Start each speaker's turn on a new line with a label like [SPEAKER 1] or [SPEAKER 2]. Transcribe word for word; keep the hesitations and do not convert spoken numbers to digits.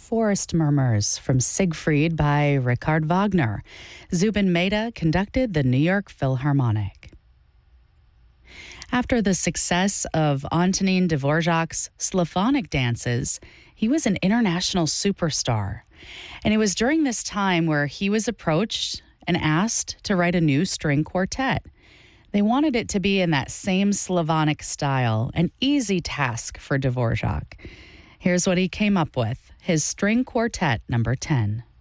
[SPEAKER 1] Forest Murmurs from Siegfried by Richard Wagner. Zubin Mehta conducted the New York Philharmonic. After the success of Antonin Dvorak's Slavonic dances, he was an international superstar. And it was during this time where he was approached and asked to write a new string quartet. They wanted it to be in that same Slavonic style, an easy task for Dvorak. Here's what he came up with, his string quartet number ten.